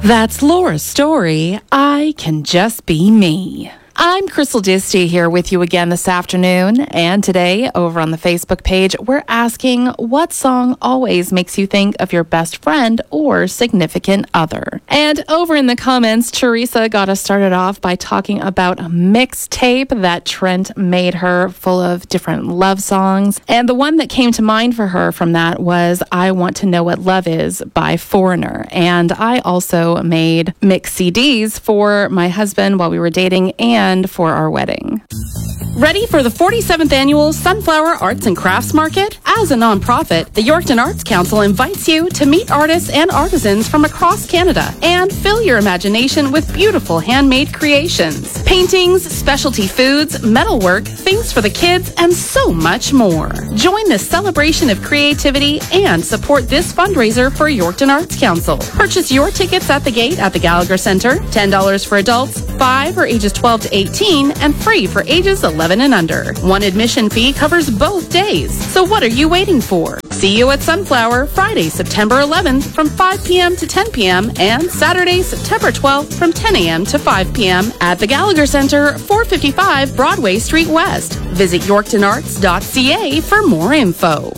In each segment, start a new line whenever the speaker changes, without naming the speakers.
That's Laura's story, I Can Just Be Me. I'm Crystal Disty here with you again this afternoon, and today over on the Facebook page, we're asking what song always makes you think of your best friend or significant other. And over in the comments, Teresa got us started off by talking about a mixtape that Trent made her full of different love songs. And the one that came to mind for her from that was I Want to Know What Love Is by Foreigner. And I also made mix CDs for my husband while we were dating and for our wedding. Ready for the 47th Annual Sunflower Arts and Crafts Market? As a nonprofit, the Yorkton Arts Council invites you to meet artists and artisans from across Canada and fill your imagination with beautiful handmade creations. Paintings, specialty foods, metalwork, things for the kids, and so much more. Join this celebration of creativity and support this fundraiser for Yorkton Arts Council. Purchase your tickets at the gate at the Gallagher Centre, $10 for adults, 5 or ages 12 to 18, and free for ages 11 and under. One admission fee covers both days. So what are you waiting for? See you at Sunflower Friday, September 11th from 5 p.m. to 10 p.m. and Saturday, September 12th from 10 a.m. to 5 p.m. at the Gallagher Centre, 455 Broadway Street West. Visit yorktonarts.ca for more info.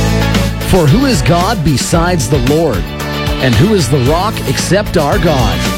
For who is God besides the Lord? And who is the rock except our God?